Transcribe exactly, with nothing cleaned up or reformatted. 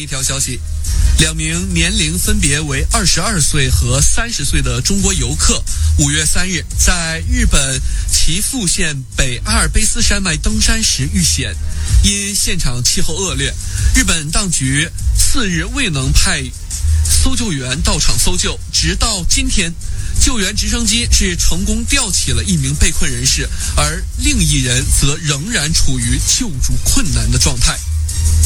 一条消息，两名年龄分别为二十二岁和三十岁的中国游客，五月三日在日本岐阜县北阿尔卑斯山脉登山时遇险，因现场气候恶劣，日本当局次日未能派搜救员到场搜救，直到今天，救援直升机是成功吊起了一名被困人士，而另一人则仍然处于救助困难的状态。